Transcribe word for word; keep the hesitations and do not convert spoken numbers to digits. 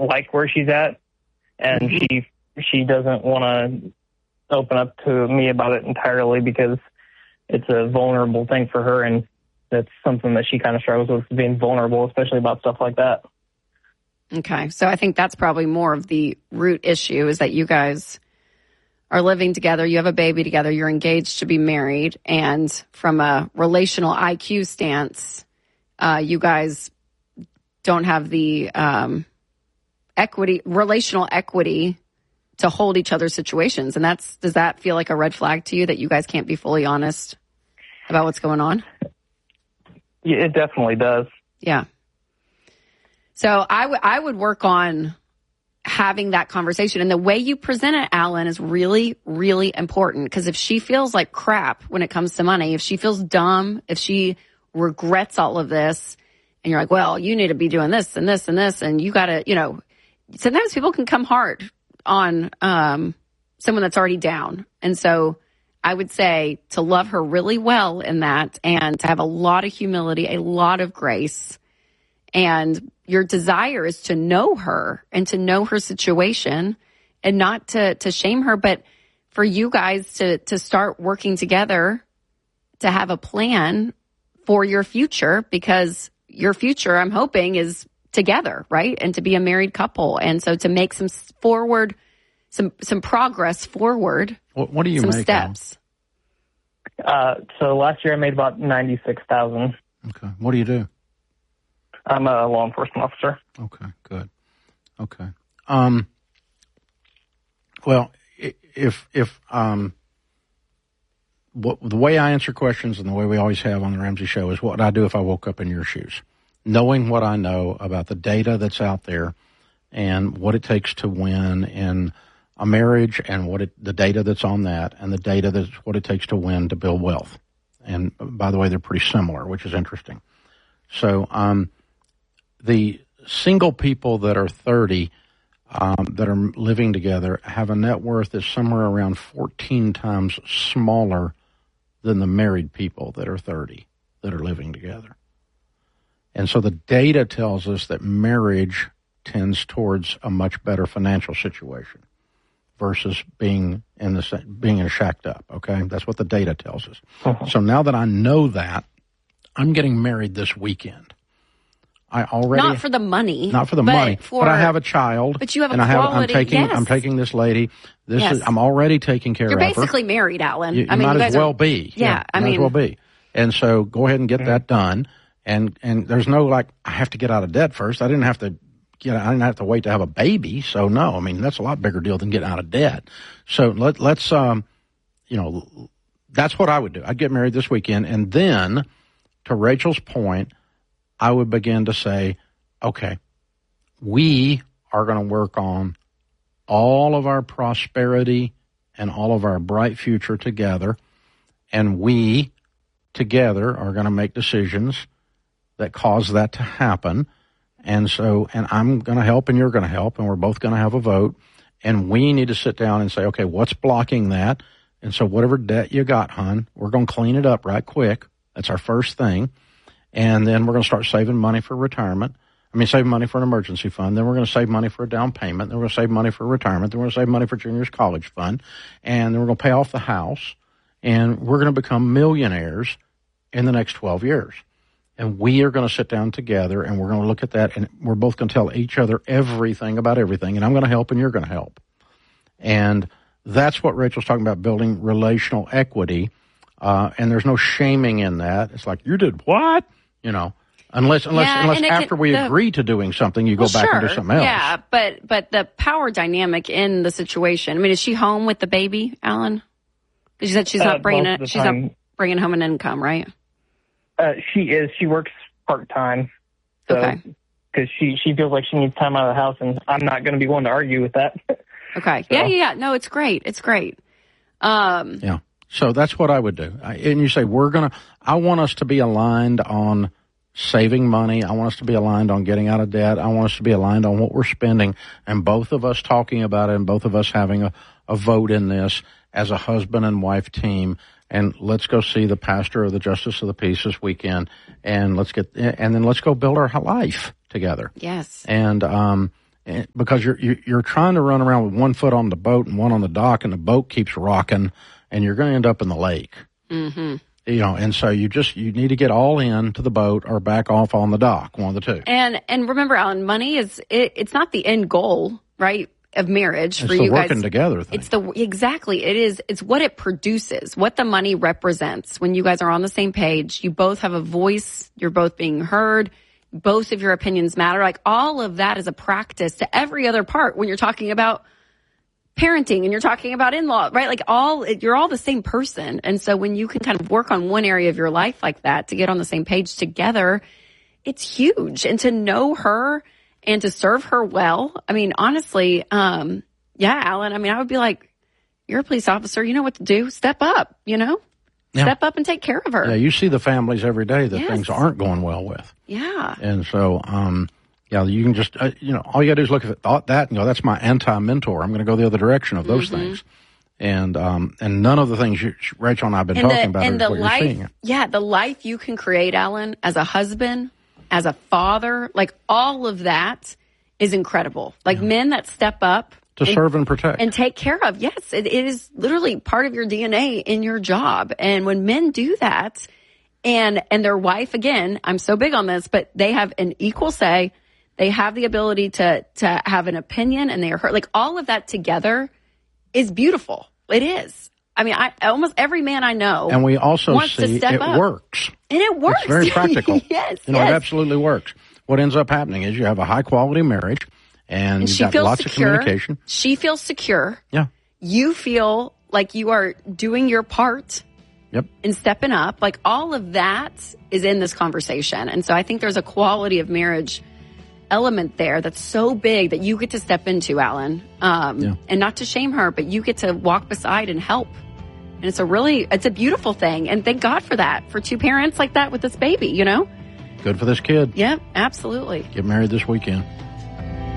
like where she's at, and mm-hmm. she she doesn't want to open up to me about it entirely because it's a vulnerable thing for her, and that's something that she kind of struggles with, being vulnerable, especially about stuff like that. Okay, so I think that's probably more of the root issue, is that you guys are living together, you have a baby together, you're engaged to be married, and from a relational I Q stance, uh, you guys don't have the um, equity, relational equity to hold each other's situations. And that's, does that feel like a red flag to you, that you guys can't be fully honest about what's going on? Yeah, it definitely does. Yeah. So I, w- I would work on having that conversation. And the way you present it, Alan, is really, really important. Because if she feels like crap when it comes to money, if she feels dumb, if she regrets all of this, and you're like, well, you need to be doing this and this and this, and you got to, you know, sometimes people can come hard on um, someone that's already down. And so I would say to love her really well in that, and to have a lot of humility, a lot of grace. And your desire is to know her and to know her situation, and not to, to shame her, but for you guys to, to start working together to have a plan for your future, because your future, I'm hoping, is together, right? And to be a married couple. And so to make some forward, some, some progress forward. What, what do you some make? Some steps. Uh, so last year I made about ninety-six thousand. Okay. What do you do? I'm a law enforcement officer. Okay, good. Okay. Um, well, if, if, um, what, the way I answer questions and the way we always have on the Ramsey Show is, what would I do if I woke up in your shoes? Knowing what I know about the data that's out there and what it takes to win in a marriage, and what it, the data that's on that, and the data that's what it takes to win to build wealth. And by the way, they're pretty similar, which is interesting. So, um, the single people that are thirty, um, that are living together, have a net worth that's somewhere around fourteen times smaller than the married people that are thirty that are living together. And so the data tells us that marriage tends towards a much better financial situation versus being in the being in shacked up. Okay, that's what the data tells us. Uh-huh. So now that I know that, I'm getting married this weekend. I already not for the money, not for the but money, for, but I have a child. But you have a and I have, quality. I'm taking, yes. I'm taking this lady. This yes. is, I'm already taking care You're of her. You're basically married, Alan. You, you I mean, might you as well are, be. Yeah, yeah I might mean, as well be. And so go ahead and get mm-hmm. that done. And and there's no like I have to get out of debt first. I didn't have to get. I didn't have to wait to have a baby. So no, I mean that's a lot bigger deal than getting out of debt. So let let's um, you know, that's what I would do. I'd get married this weekend, and then to Rachel's point, I would begin to say, okay, we are going to work on all of our prosperity and all of our bright future together, and we together are going to make decisions that cause that to happen. And so, and I'm going to help and you're going to help, and we're both going to have a vote, and we need to sit down and say, okay, what's blocking that? And so whatever debt you got, hon, we're going to clean it up right quick. That's our first thing. And then we're going to start saving money for retirement. I mean, save money for an emergency fund. Then we're going to save money for a down payment. Then we're going to save money for retirement. Then we're going to save money for junior's college fund. And then we're going to pay off the house. And we're going to become millionaires in the next twelve years. And we are going to sit down together, and we're going to look at that, and we're both going to tell each other everything about everything. And I'm going to help, and you're going to help. And that's what Rachel's talking about, building relational equity. Uh, and there's no shaming in that. It's like, you did what? You know, unless unless yeah, unless after can, we the, agree to doing something, you well, go back sure, and do something else. Yeah, but but the power dynamic in the situation. I mean, is she home with the baby, Alan? Because you said she's not uh, bringing it. She's time. not bringing home an income, right? Uh, she is. She works part time. So, okay. Because she she feels like she needs time out of the house, and I'm not going to be one to argue with that. Okay. So. Yeah, yeah, yeah. No, it's great. It's great. Um, yeah. So that's what I would do. I, and you say, we're going to, I want us to be aligned on saving money. I want us to be aligned on getting out of debt. I want us to be aligned on what we're spending, and both of us talking about it, and both of us having a, a vote in this as a husband and wife team. And let's go see the pastor of the Justice of the Peace this weekend, and let's get, and then let's go build our life together. Yes. And, um, And because you're, you're you're trying to run around with one foot on the boat and one on the dock, and the boat keeps rocking, and you're going to end up in the lake. Mm-hmm. You know, and so you just you need to get all in to the boat or back off on the dock, one of the two. And and remember, Alan, money is it, it's not the end goal, right, of marriage It's for the you working guys. together thing. It's the exactly it is. It's what it produces, what the money represents. When you guys are on the same page, you both have a voice. You're both being heard. Both of your opinions matter. Like all of that is a practice to every other part when you're talking about parenting and you're talking about in-law, right? Like all, you're all the same person. And so when you can kind of work on one area of your life like that to get on the same page together, it's huge. And to know her and to serve her well. I mean, honestly, um, yeah, Alan, I mean, I would be like, you're a police officer. You know what to do. Step up, you know, Yeah. step up and take care of her. Yeah, you see the families every day that Yes. things aren't going well with. Yeah. And so, um, yeah, you can just, uh, you know, all you got to do is look at thought that and go, that's my anti-mentor. I'm going to go the other direction of those Mm-hmm. things. And, um, and none of the things you, Rachel and I have been And talking the, about and is the what life, you're seeing. yeah, the life you can create, Alan, as a husband, as a father, like all of that is incredible. Like yeah. men that step up to and, serve and protect and take care of. Yes, it, it is literally part of your D N A in your job. And when men do that, and and their wife, again, I'm so big on this, but they have an equal say. They have the ability to to have an opinion, and they are heard. Like all of that together is beautiful. It is. I mean, I almost every man I know, and we also wants see to step it up. works. And it works. It's very practical. yes, you know, yes. it absolutely works. What ends up happening is you have a high quality marriage, and, And you've she got feels lots secure. of communication. She feels secure. Yeah. You feel like you are doing your part. Yep. And stepping up. Like all of that is in this conversation. And so I think there's a quality of marriage element there that's so big that you get to step into, Alan. Um, yeah. And not to shame her, but you get to walk beside and help. And it's a really, it's a beautiful thing. And thank God for that, for two parents like that with this baby, you know? Good for this kid. Yeah, absolutely. Get married this weekend.